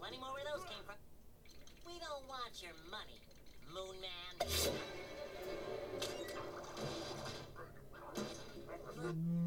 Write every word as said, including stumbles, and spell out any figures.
plenty more where those came from. We don't want your money, Moon Man.